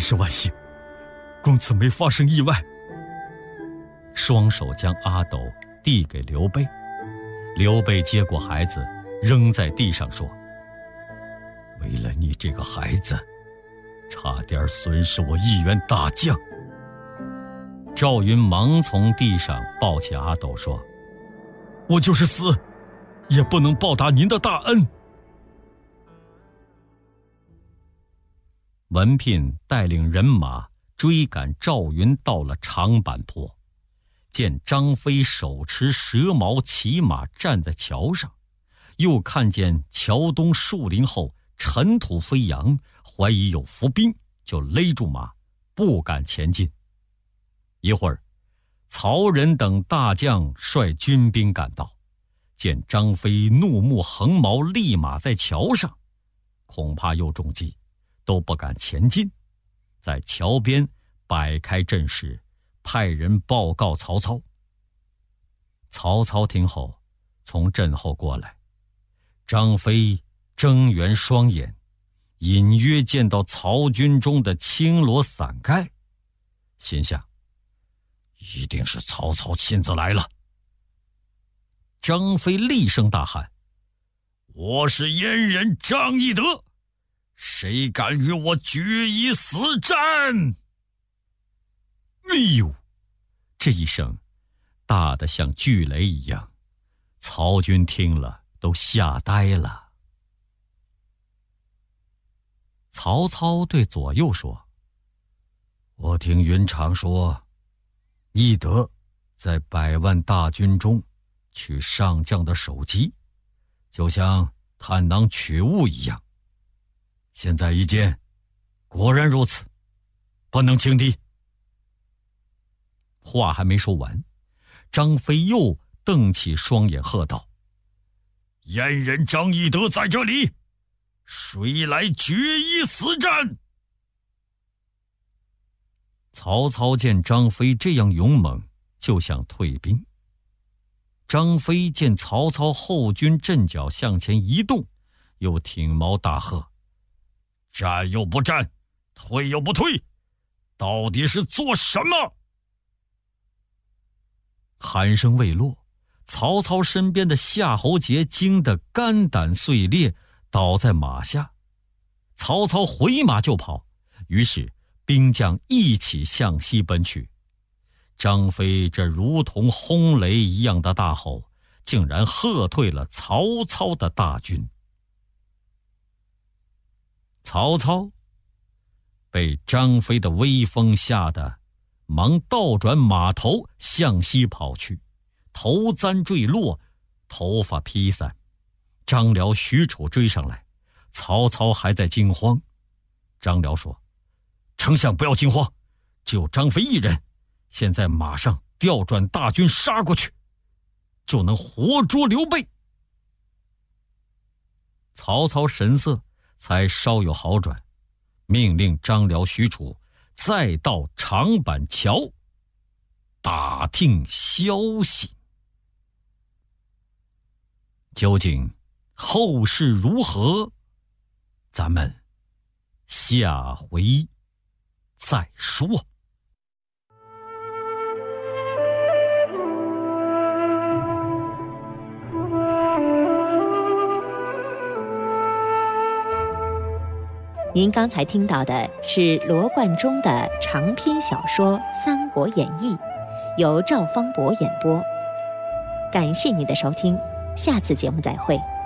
是万幸，公子没发生意外。双手将阿斗递给刘备，刘备接过孩子，扔在地上说：为了你这个孩子，差点损失我一员大将。赵云忙从地上抱起阿斗说：我就是死，也不能报答您的大恩。文聘带领人马追赶赵云到了长坂坡，见张飞手持蛇矛骑马站在桥上，又看见桥东树林后尘土飞扬，怀疑有伏兵，就勒住马，不敢前进。一会儿，曹仁等大将率军兵赶到，见张飞怒目横矛立马在桥上，恐怕又中计，都不敢前进，在桥边摆开阵势，派人报告曹操。曹操听后，从阵后过来，张飞睁圆双眼，隐约见到曹军中的青罗伞盖，心想一定是曹操亲自来了。张飞厉声大喊：我是燕人张翼德，谁敢与我决一死战？哎呦，这一声大得像巨雷一样，曹军听了都吓呆了。曹操对左右说：我听云长说，翼德在100万大军中取上将的首级，就像探囊取物一样。现在一见，果然如此，不能轻敌。话还没说完，张飞又瞪起双眼喝道：燕人张翼德在这里，谁来决一死战？曹操见张飞这样勇猛，就想退兵。张飞见曹操后军阵脚向前移动，又挺矛大喝：战又不战，退又不退，到底是做什么？喊声未落，曹操身边的夏侯杰惊得肝胆碎裂，倒在马下。曹操回马就跑，于是兵将一起向西奔去。张飞这如同轰雷一样的大吼，竟然喝退了曹操的大军。曹操被张飞的威风吓得忙倒转马头向西跑去，头簪坠落，头发披散。张辽、许褚追上来，曹操还在惊慌。张辽说：丞相不要惊慌，只有张飞一人，现在马上调转大军杀过去，就能活捉刘备。曹操神色才稍有好转，命令张辽、许褚再到长板桥打听消息。究竟后事如何，咱们下回再说。 您刚才听到的是罗贯中的长篇小说《三国演义》，由赵方博演播。感谢您的收听，下次节目再会。